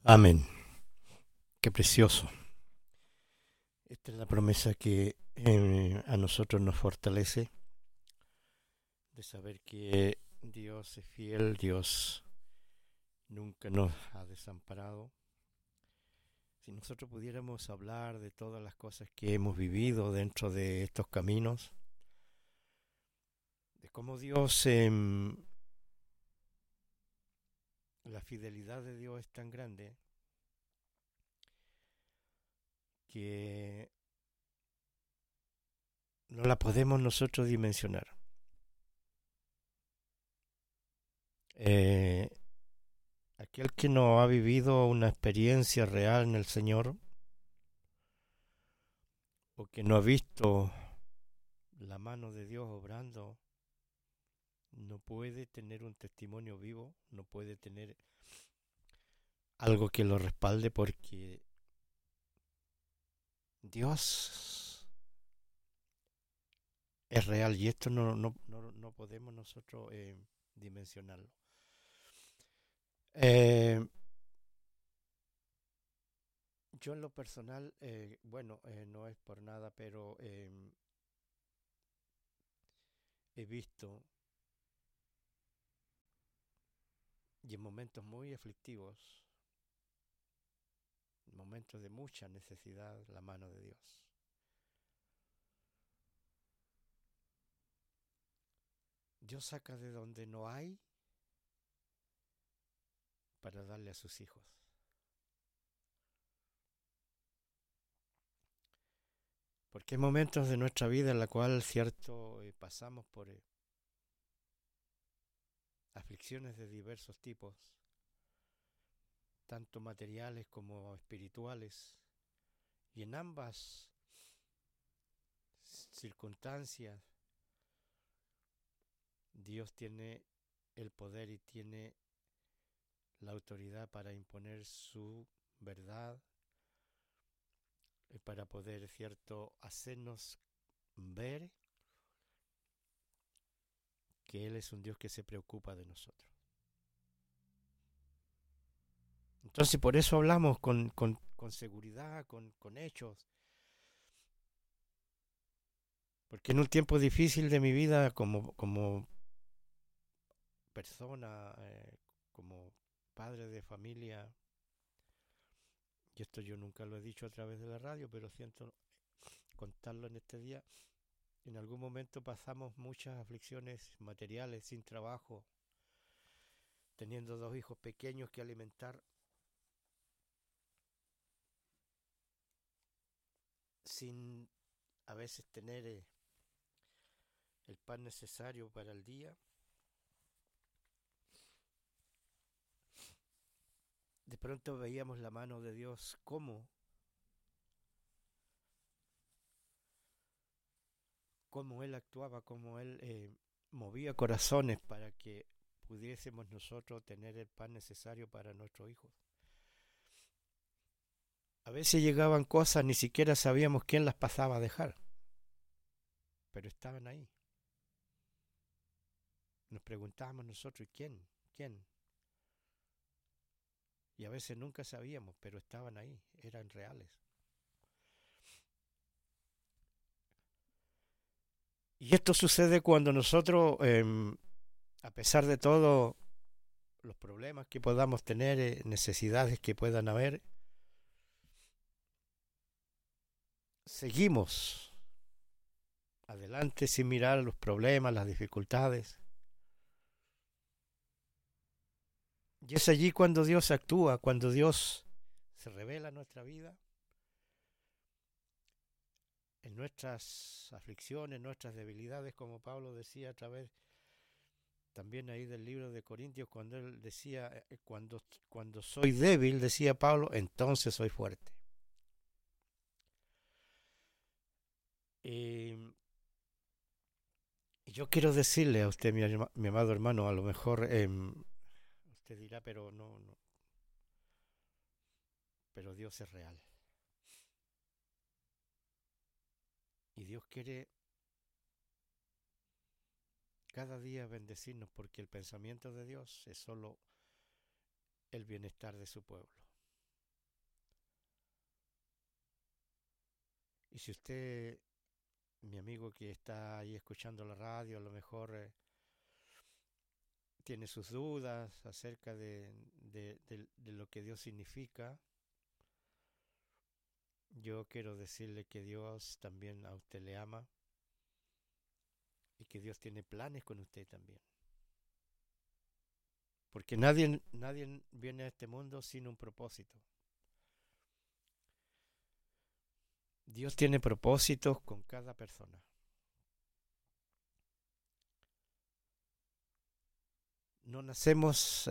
Amén. Qué precioso. Esta es la promesa que a nosotros nos fortalece de saber que Dios es fiel, Dios nunca nos ha desamparado. Si nosotros pudiéramos hablar de todas las cosas que hemos vivido dentro de estos caminos, de cómo Dios, la fidelidad de Dios es tan grande que no la podemos nosotros dimensionar. Eh, Aquel que no ha vivido una experiencia real en el Señor o que no ha visto la mano de Dios obrando, no puede tener un testimonio vivo, no puede tener algo que lo respalde porque Dios es real y esto no podemos nosotros dimensionarlo. Eh, yo en lo personal, no es por nada, pero he visto y en momentos muy aflictivos, en momentos de mucha necesidad, la mano de Dios. Dios saca de donde no hay para darle a sus hijos. Porque hay momentos de nuestra vida en la cual, cierto, pasamos por aflicciones de diversos tipos, tanto materiales como espirituales, y en ambas circunstancias Dios tiene el poder y tiene la autoridad para imponer su verdad, para poder, cierto, hacernos ver que Él es un Dios que se preocupa de nosotros. Entonces por eso hablamos con seguridad, con hechos, porque en un tiempo difícil de mi vida como persona, como padre de familia, y esto yo nunca lo he dicho a través de la radio, pero siento contarlo en este día, en algún momento pasamos muchas aflicciones materiales, sin trabajo, teniendo dos hijos pequeños que alimentar, sin a veces tener el pan necesario para el día. De pronto veíamos la mano de Dios, cómo Él actuaba, cómo Él movía corazones para que pudiésemos nosotros tener el pan necesario para nuestros hijos. A veces llegaban cosas, ni siquiera sabíamos quién las pasaba a dejar, pero estaban ahí. Nos preguntábamos nosotros, ¿y quién? ¿Quién? Y a veces nunca sabíamos, pero estaban ahí, eran reales. Y esto sucede cuando nosotros, a pesar de todo, los problemas que podamos tener, necesidades que puedan haber, seguimos adelante sin mirar los problemas, las dificultades. Y es allí cuando Dios actúa, cuando Dios se revela en nuestra vida, en nuestras aflicciones, nuestras debilidades, como Pablo decía a través también ahí del libro de Corintios, cuando él decía, cuando soy débil, decía Pablo, entonces soy fuerte. Y yo quiero decirle a usted, mi amado hermano, a lo mejor usted dirá, pero no, pero Dios es real. Y Dios quiere cada día bendecirnos porque el pensamiento de Dios es solo el bienestar de su pueblo. Y si usted, mi amigo que está ahí escuchando la radio, a lo mejor tiene sus dudas acerca de lo que Dios significa, yo quiero decirle que Dios también a usted le ama y que Dios tiene planes con usted también. Porque nadie viene a este mundo sin un propósito. Dios tiene propósitos con cada persona. No nacemos,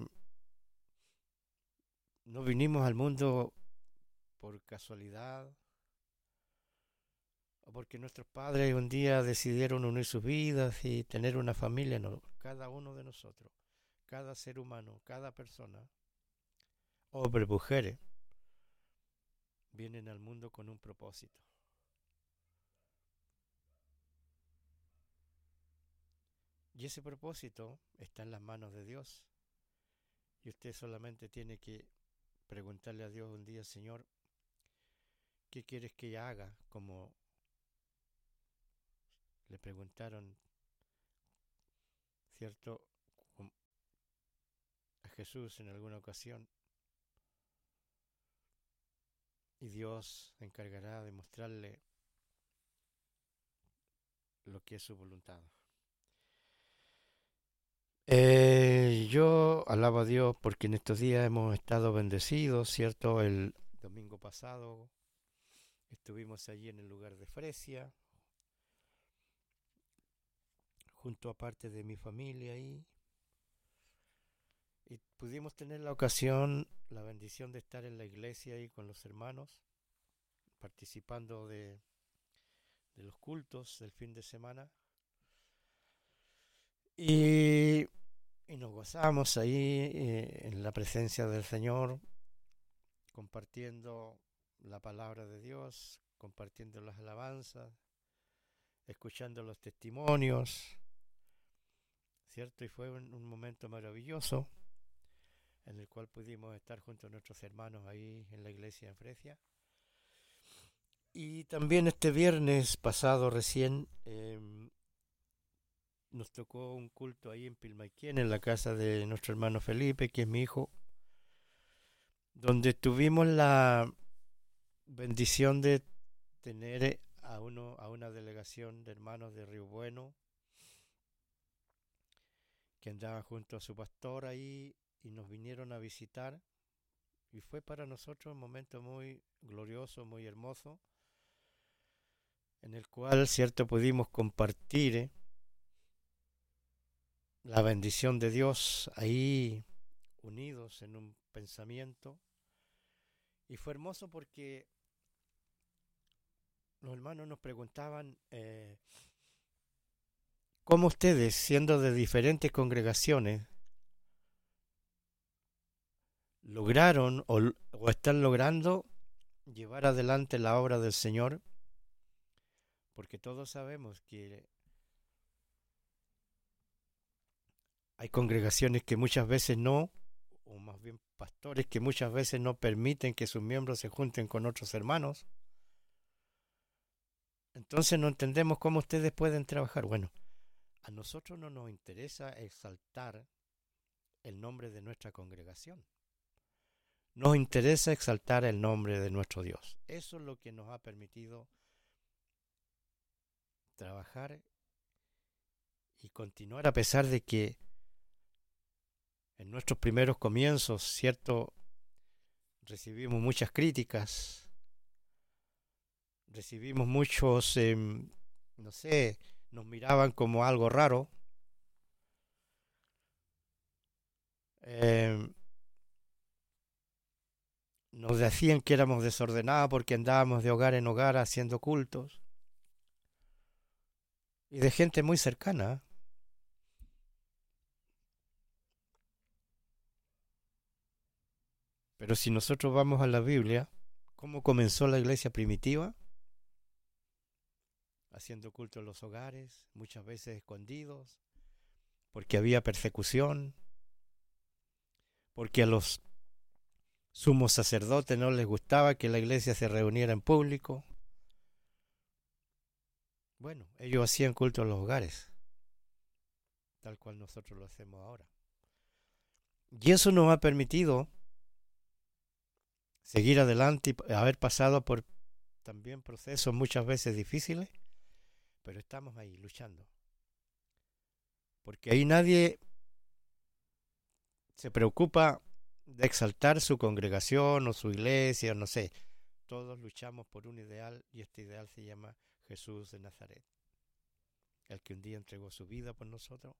no vinimos al mundo por casualidad o porque nuestros padres un día decidieron unir sus vidas y tener una familia. No, cada uno de nosotros, cada ser humano, cada persona, hombres, mujeres, vienen al mundo con un propósito. Y ese propósito está en las manos de Dios. Y usted solamente tiene que preguntarle a Dios un día: Señor, ¿qué quieres que haga? Como le preguntaron, ¿cierto?, a Jesús en alguna ocasión. Y Dios se encargará de mostrarle lo que es su voluntad. Yo alabo a Dios porque en estos días hemos estado bendecidos, ¿cierto? El domingo pasado estuvimos allí en el lugar de Fresia, junto a parte de mi familia ahí, y pudimos tener la ocasión, la bendición de estar en la iglesia ahí con los hermanos, participando de los cultos del fin de semana. Y nos gozamos ahí en la presencia del Señor, compartiendo la palabra de Dios, compartiendo las alabanzas, escuchando los testimonios, ¿cierto? Y fue un momento maravilloso en el cual pudimos estar junto a nuestros hermanos ahí en la iglesia en Fresia. Y también este viernes pasado recién nos tocó un culto ahí en Pilmaiquén, en la casa de nuestro hermano Felipe, que es mi hijo, donde tuvimos la bendición de tener a una delegación de hermanos de Río Bueno que andaban junto a su pastor ahí y nos vinieron a visitar, y fue para nosotros un momento muy glorioso, muy hermoso, en el cual, cierto, pudimos compartir la bendición de Dios ahí unidos en un pensamiento. Y fue hermoso porque los hermanos nos preguntaban cómo ustedes, siendo de diferentes congregaciones, lograron o están logrando llevar adelante la obra del Señor, porque todos sabemos que hay congregaciones que muchas veces no, o más bien pastores que muchas veces no permiten que sus miembros se junten con otros hermanos. Entonces no entendemos cómo ustedes pueden trabajar. Bueno, a nosotros no nos interesa exaltar el nombre de nuestra congregación. Nos interesa exaltar el nombre de nuestro Dios. Eso es lo que nos ha permitido trabajar y continuar, a pesar de que en nuestros primeros comienzos, cierto, recibimos muchas críticas, recibimos muchos, no sé, nos miraban como algo raro. Nos decían que éramos desordenados porque andábamos de hogar en hogar haciendo cultos. Y de gente muy cercana. Pero si nosotros vamos a la Biblia, ¿cómo comenzó la iglesia primitiva? Haciendo culto en los hogares, muchas veces escondidos, porque había persecución, porque a los sumos sacerdotes no les gustaba que la iglesia se reuniera en público. Bueno, ellos hacían culto en los hogares, tal cual nosotros lo hacemos ahora. Y eso nos ha permitido seguir adelante y haber pasado por también procesos muchas veces difíciles, pero estamos ahí luchando. Porque ahí nadie se preocupa de exaltar su congregación o su iglesia, no sé. Todos luchamos por un ideal y este ideal se llama Jesús de Nazaret, el que un día entregó su vida por nosotros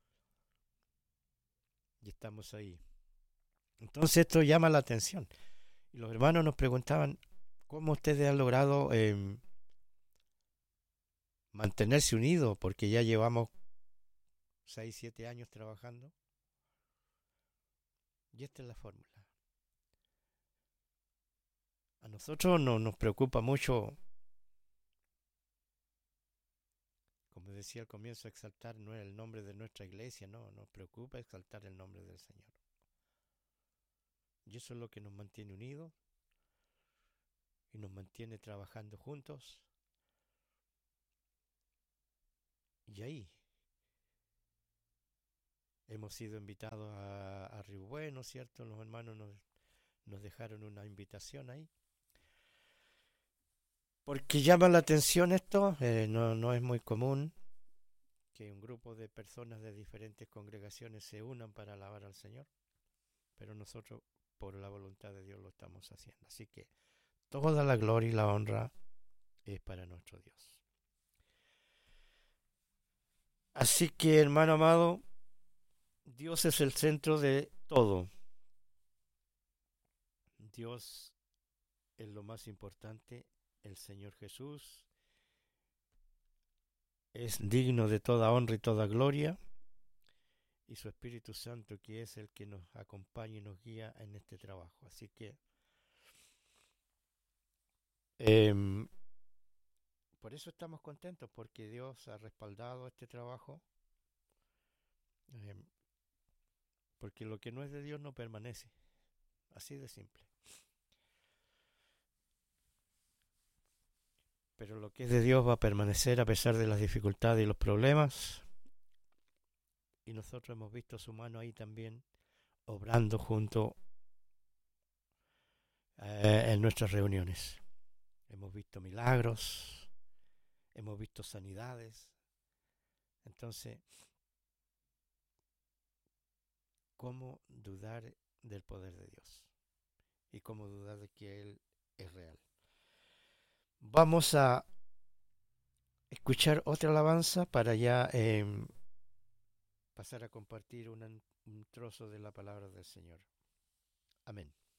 y estamos ahí. Entonces esto llama la atención. Y los hermanos nos preguntaban, ¿cómo ustedes han logrado mantenerse unidos? Porque ya llevamos 6, 7 años trabajando. Y esta es la fórmula. A nosotros no nos preocupa mucho, como decía al comienzo, exaltar no el nombre de nuestra iglesia, no, nos preocupa exaltar el nombre del Señor. Y eso es lo que nos mantiene unidos y nos mantiene trabajando juntos. Y ahí hemos sido invitados a Río Bueno, ¿cierto? Los hermanos nos dejaron una invitación ahí. Porque llama la atención esto, no es muy común que un grupo de personas de diferentes congregaciones se unan para alabar al Señor, pero nosotros por la voluntad de Dios lo estamos haciendo. Así que toda la gloria y la honra es para nuestro Dios. Así que, hermano amado, Dios es el centro de todo. Dios es lo más importante. El Señor Jesús es digno de toda honra y toda gloria. Y su Espíritu Santo, que es el que nos acompaña y nos guía en este trabajo. Así que por eso estamos contentos, porque Dios ha respaldado este trabajo, porque lo que no es de Dios no permanece, así de simple. Pero lo que es de Dios va a permanecer a pesar de las dificultades y los problemas, y nosotros hemos visto su mano ahí también, obrando junto en nuestras reuniones. Hemos visto milagros, hemos visto sanidades. Entonces, ¿cómo dudar del poder de Dios? Y cómo dudar de que Él es real. Vamos a escuchar otra alabanza para ya pasar a compartir un trozo de la palabra del Señor. Amén.